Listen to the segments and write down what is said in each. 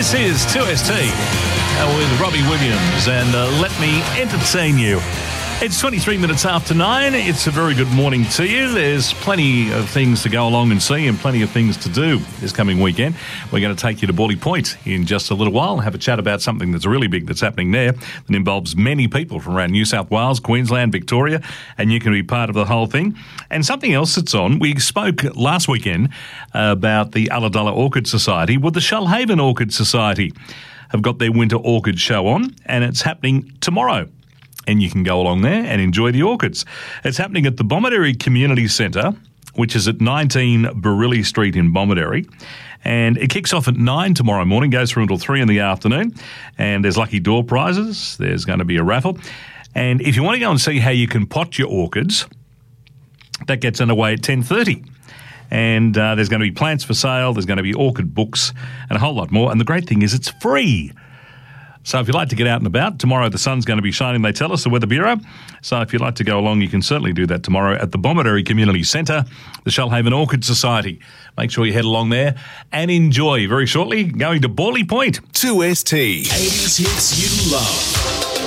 This is 2ST with Robbie Williams and Let Me Entertain You. It's 23 minutes after 9. It's a very good morning to you. There's plenty of things to go along and see and plenty of things to do this coming weekend. We're going to take you to Bawley Point in just a little while, have a chat about something that's really big that's happening there that involves many people from around New South Wales, Queensland, Victoria, and you can be part of the whole thing. And something else that's on, we spoke last weekend about the Ulladulla Orchid Society. Well, the Shoalhaven Orchid Society have got their winter orchid show on, and it's happening tomorrow. And you can go along there and enjoy the orchids. It's happening at the Bomaderry Community Centre, which is at 19 Barilli Street in Bomaderry. And it kicks off at 9 tomorrow morning, goes through until 3 in the afternoon. And there's lucky door prizes. There's going to be a raffle. And if you want to go and see how you can pot your orchids, that gets underway at 10:30. And there's going to be plants for sale. There's going to be orchid books and a whole lot more. And the great thing is it's free. So if you'd like to get out and about, tomorrow the sun's going to be shining, they tell us, the Weather Bureau. So if you'd like to go along, you can certainly do that tomorrow at the Bomaderry Community Centre, the Shoalhaven Orchid Society. Make sure you head along there and enjoy. Very shortly, going to Bawley Point. 2ST. 80s hits you love.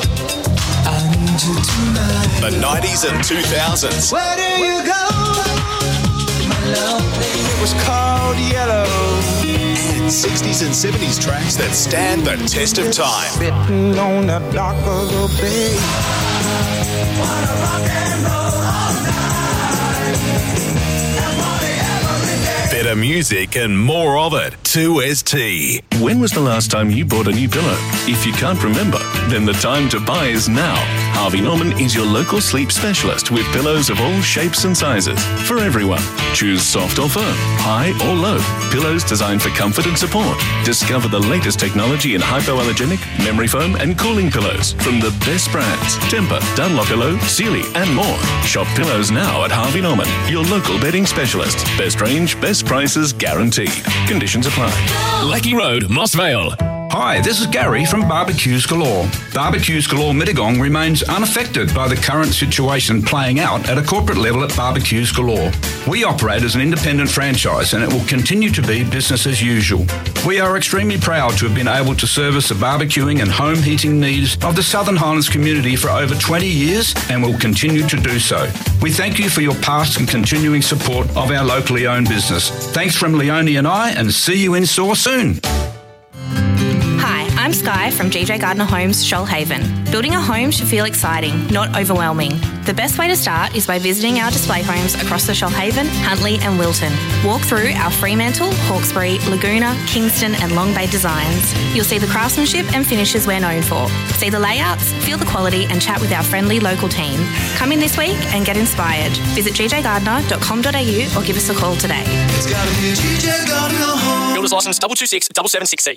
The 90s and 2000s. Where do you go? My love, It was called Yellow. And 60s and 70s tracks that stand the test of time. sitting on the dock of the bay. Wanna rock and roll all night. And party every day. Better music and more of it. 2ST. When was the last time you bought a new pillow? If you can't remember, then the time to buy is now. Harvey Norman is your local sleep specialist with pillows of all shapes and sizes for everyone. Choose soft or firm, high or low. Pillows designed for comfort and support. Discover the latest technology in hypoallergenic, memory foam and cooling pillows from the best brands. Tempur, Dunlopillow, Sealy and more. Shop pillows now at Harvey Norman, your local bedding specialist. Best range, best prices guaranteed. Conditions apply. Lecky Road, Moss Vale. Hi, this is Gary from Barbecues Galore. Barbecues Galore Mittagong remains unaffected by the current situation playing out at a corporate level at Barbecues Galore. We operate as an independent franchise and it will continue to be business as usual. We are extremely proud to have been able to service the barbecuing and home heating needs of the Southern Highlands community for over 20 years and will continue to do so. We thank you for your past and continuing support of our locally owned business. Thanks from Leonie and I, and see you in store soon. Hi, I'm Sky from GJ Gardner Homes, Shoalhaven. Building a home should feel exciting, not overwhelming. The best way to start is by visiting our display homes across the Shoalhaven, Huntley and Wilton. Walk through our Fremantle, Hawkesbury, Laguna, Kingston and Long Bay designs. You'll see the craftsmanship and finishes we're known for. See the layouts, feel the quality and chat with our friendly local team. Come in this week and get inspired. Visit gjgardner.com.au or give us a call today. It's gotta be GJ Gardner Home. Builder's license 226 776C.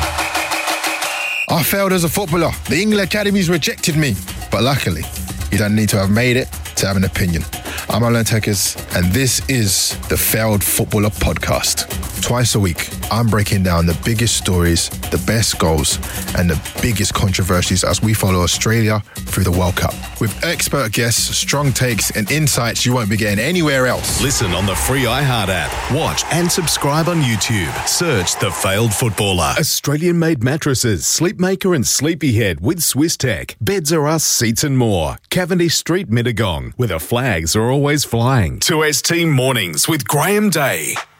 I failed as a footballer. The England academies rejected me. But luckily, you don't need to have made it to have an opinion. I'm Alan Tekers, and this is the Failed Footballer Podcast. Twice a week, I'm breaking down the biggest stories, the best goals, and the biggest controversies as we follow Australia through the World Cup. With expert guests, strong takes, and insights you won't be getting anywhere else. Listen on the free iHeart app. Watch and subscribe on YouTube. Search The Failed Footballer. Australian-made mattresses, Sleepmaker and Sleepyhead with Swiss Tech. Beds Are Us, seats and more. Cavendish Street, Mittagong, where the flags are always flying. 2ST Mornings with Graham Day.